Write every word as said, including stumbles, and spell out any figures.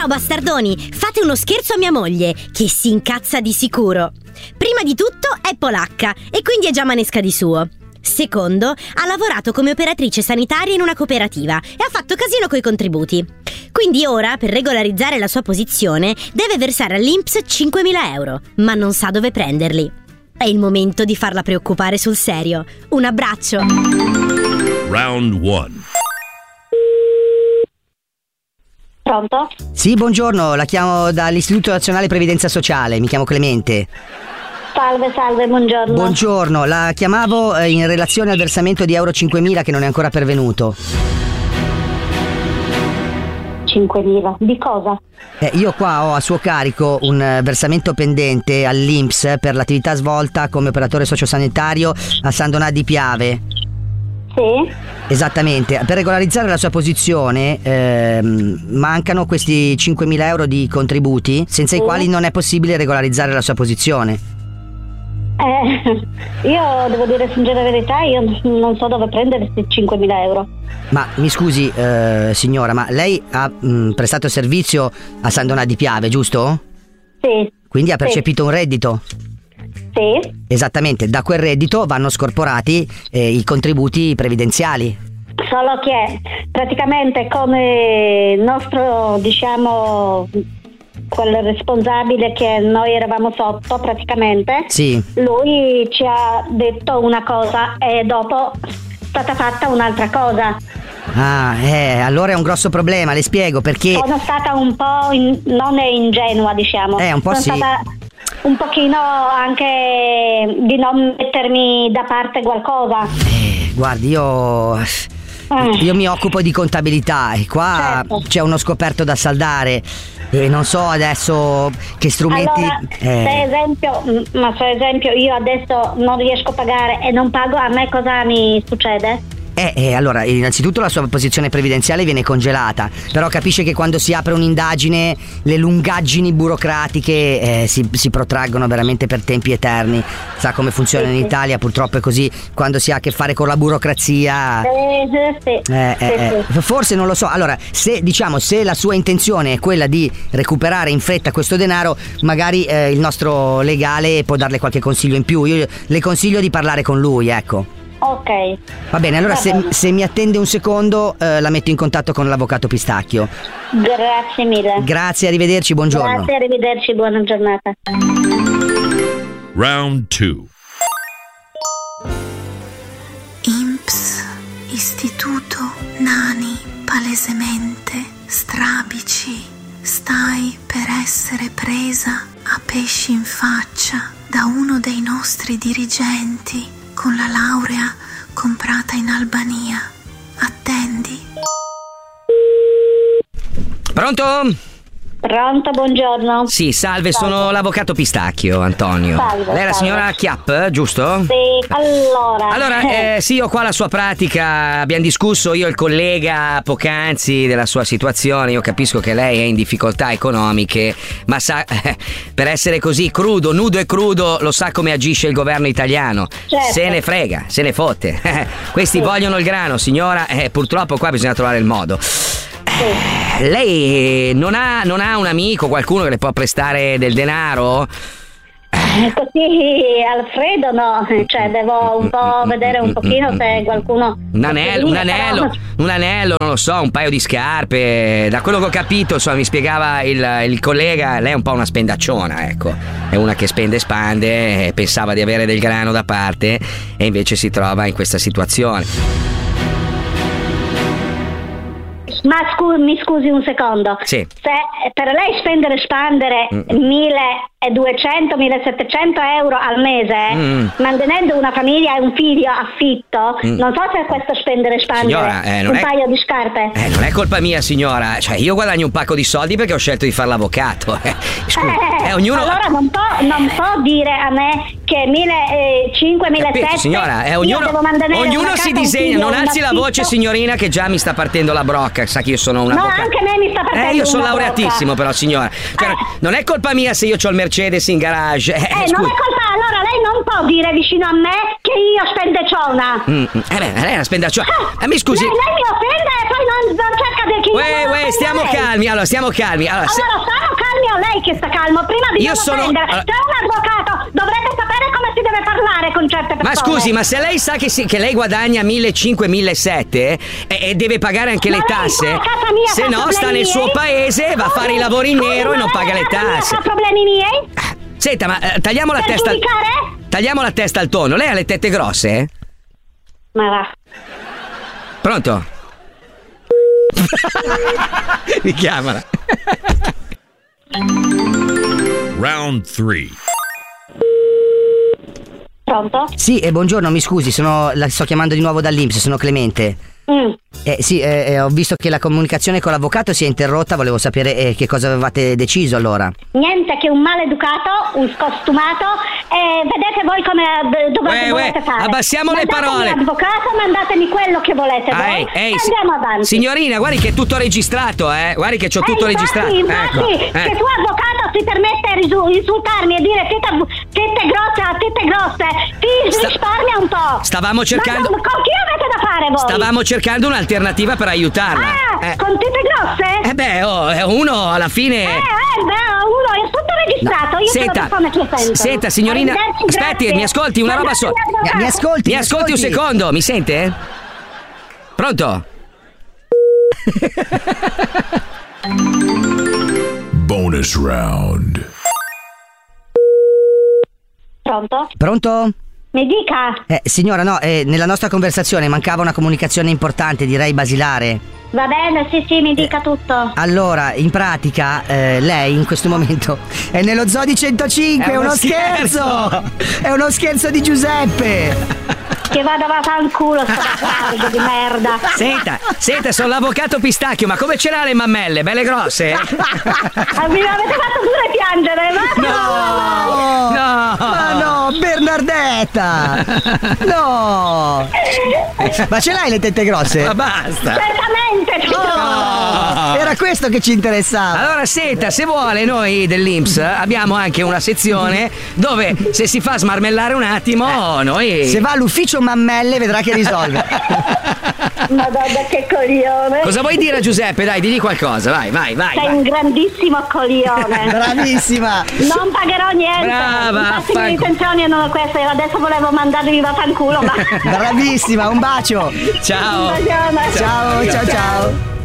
Ciao bastardoni, fate uno scherzo a mia moglie, che si incazza di sicuro. Prima di tutto è polacca e quindi è già manesca di suo. Secondo, ha lavorato come operatrice sanitaria in una cooperativa e ha fatto casino coi contributi. Quindi ora, per regolarizzare la sua posizione, deve versare all'I N P S cinquemila euro, ma non sa dove prenderli. È il momento di farla preoccupare sul serio. Un abbraccio. Round one. Pronto? Sì, buongiorno, la chiamo dall'Istituto Nazionale Previdenza Sociale, mi chiamo Clemente. Salve, salve, buongiorno. Buongiorno, la chiamavo eh, in relazione al versamento di euro cinquemila che non è ancora pervenuto. cinquemila? Di cosa? Eh, io qua ho a suo carico un eh, versamento pendente all'I N P S per l'attività svolta come operatore sociosanitario a San Donà di Piave. Sì? Esattamente, per regolarizzare la sua posizione ehm, mancano questi cinquemila euro di contributi senza sì. i quali non è possibile regolarizzare la sua posizione. Eh, io devo dire sincera verità, io non so dove prendere questi cinquemila euro. Ma mi scusi eh, signora, ma lei ha mh, prestato servizio a San Donà di Piave, giusto? Sì. Quindi ha percepito sì. un reddito? Sì. Esattamente, da quel reddito vanno scorporati eh, i contributi previdenziali. Solo che praticamente come il nostro, diciamo, quel responsabile che noi eravamo sotto praticamente, sì. Lui ci ha detto una cosa e dopo è stata fatta un'altra cosa. Ah, eh, allora è un grosso problema, le spiego perché. Sono stata un po' in, non è ingenua, diciamo. Eh, un po' Sono sì. stata un pochino anche di non mettermi da parte qualcosa. Eh, guardi, io. Eh. Io mi occupo di contabilità e qua certo. c'è uno scoperto da saldare e non so adesso che strumenti. Allora, eh. se esempio, ma se esempio io adesso non riesco a pagare e non pago, a me cosa mi succede? Eh, eh, allora, innanzitutto la sua posizione previdenziale viene congelata, però capisce che quando si apre un'indagine le lungaggini burocratiche eh, si, si protraggono veramente per tempi eterni. Sa come funziona sì, in sì. Italia, purtroppo è così, quando si ha a che fare con la burocrazia. Eh, sì, eh, sì, eh, sì. Forse non lo so. Allora, se diciamo se la sua intenzione è quella di recuperare in fretta questo denaro, magari eh, il nostro legale può darle qualche consiglio in più. Io le consiglio di parlare con lui, ecco. Ok. Va bene, allora Va se, bene. se mi attende un secondo eh, la metto in contatto con l'avvocato Pistacchio. Grazie mille. Grazie, arrivederci, buongiorno. Grazie, arrivederci, buona giornata. Round two. I N P S, Istituto Nani, palesemente strabici. Stai per essere presa a pesci in faccia da uno dei nostri dirigenti con la laurea comprata in Albania. Attendi. Pronto? Pronto, buongiorno. Sì, salve, Salve. sono l'avvocato Pistacchio, Antonio. Salve, Lei è la salve. signora Chiapp, giusto? Sì, allora. Allora, eh, sì, io qua la sua pratica, abbiamo discusso io e il collega poc'anzi della sua situazione, io capisco che lei è in difficoltà economiche, ma sa, eh, per essere così crudo, nudo e crudo, lo sa come agisce il governo italiano. Certo. Se ne frega, se ne fotte. Questi Sì. vogliono il grano, signora, eh, purtroppo qua bisogna trovare il modo. Sì. Lei non ha, non ha un amico, qualcuno che le può prestare del denaro? Così Alfredo no, cioè devo un po' vedere un pochino se qualcuno. Un anello, un anello, un anello, non lo so, un paio di scarpe. Da quello che ho capito, insomma, mi spiegava il, il collega, lei è un po' una spendacciona, ecco. È una che spende e spande, e pensava di avere del grano da parte e invece si trova in questa situazione. Ma scu- mi scusi un secondo. Sì. Se per lei spendere e spandere milleduecento millesettecento euro al mese, Mm. mantenendo una famiglia e un figlio affitto, Mm. non so se è questo spendere e spandere. Signora, eh, non un è- paio di scarpe. Eh, non è colpa mia, signora. Cioè, io guadagno un pacco di soldi perché ho scelto di fare l'avvocato. Eh, scusi, Eh, eh, ognuno. Allora non può, non può dire a me che millecinquecento millesettecento Capito, signora, eh, ognuno, io devo mantenere ognuno una si casa, un disegna, figlio, non un alzi la affitto. voce, signorina, che già mi sta partendo la brocca. Sa che io sono un No, avvocato. anche a me mi sta partendo Eh, io sono una laureatissimo, brocca. però, signora. Cioè, Eh. non è colpa mia se io ho il Mercedes in garage. Eh, Eh, non è scusi. colpa, allora lei non può dire vicino a me che io spendeciona. Mm, mm. Eh beh, lei è una spendacciona. Eh, mi scusi. Lei, lei mi offende e poi non, non cerca di che uè, uè, stiamo lei. calmi, allora, stiamo calmi. Allora, se- Allora, stiamo calmi o lei che sta calmo? Prima di Io non sono- offendere. allora- C'è un avvocato, dovrebbe sapere come si deve parlare con certe Ma persone. scusi, ma se lei sa che, si- che lei guadagna millecinquecento millesettecento e, e deve pagare anche Ma le lei tasse, qua a casa mia se fa no sta problemi nel suo miei? paese, va a fare i lavori in Scusi, nero e ma non lei paga le a casa mia tasse. fa problemi miei? Senta, ma eh, tagliamo la Per testa. al- giudicare? Tagliamo la testa al tonno. Lei ha le tette grosse? Ma va. Pronto? Richiamala. Round three. Pronto? Sì, e buongiorno, mi scusi, sono, la sto chiamando di nuovo dall'I N P S, sono Clemente. Mm. Eh, sì, eh, eh, ho visto che la comunicazione con l'avvocato si è interrotta, volevo sapere eh, che cosa avevate deciso allora. Niente che un maleducato, un scostumato, e vedete voi come eh, dove Uè, volete uè, fare. abbassiamo le Mandatemi parole. l'avvocato, mandatemi quello che volete Ah, voi ehi, ehi, e si- andiamo avanti. Signorina, guardi che è tutto registrato, eh. Guardi che c'ho Eh, tutto infatti, registrato. Infatti, Ecco, che eh. tuo avvocato si permette di risu- insultarmi e dire tette, tette grosse a tette grosse, ti Sta- risparmia un po'. Stavamo cercando- Ma con con chi avete da fare voi? Stavamo cercando un'alternativa per aiutarla. Ah, Eh. con tette grosse? Eh beh, oh, eh, uno alla fine. Eh, eh, beh, uno è tutto registrato, io Senta, sono persone che sentono. senta, signorina, Arrivederci, aspetti, grazie. mi ascolti una roba sola. Mandatemi l'avvocato. Mi ascolti, Mi ascolti un secondo, mi sente? Pronto? Bonus round. Pronto? Pronto? Mi dica. Eh, signora, no, eh, nella nostra conversazione mancava una comunicazione importante, direi basilare. Va bene, sì, sì, mi dica tutto. Allora, in pratica, eh, lei in questo momento è nello Zoo di centocinque, È è uno uno scherzo! scherzo! È uno scherzo di Giuseppe! Che vada a fanculo, sto bastardo di merda. Senta, senta, sono l'avvocato Pistacchio, ma come ce l'ha le mammelle? Belle grosse? Ah, mi avete fatto pure piangere, ma No! No! Ma no, Bernardetta! No! Ma ce l'hai le tette grosse? Ma basta! certamente ci Oh, era questo che ci interessava. Allora, senta, se vuole, noi dell'I N P S abbiamo anche una sezione dove se si fa smarmellare un attimo, noi. Se va all'ufficio mammelle vedrà che risolve. Madonna, che coglione. Cosa vuoi dire a Giuseppe? Dai, digli qualcosa, vai, vai, vai. Sei vai. un grandissimo coglione. Bravissima. Non pagherò niente. Brava, Infatti le fanculo. intenzioni erano queste. Adesso volevo mandarvi a fanculo, ma Bravissima, un bacio. Ciao. Un bacione. Ciao, ciao, ciao.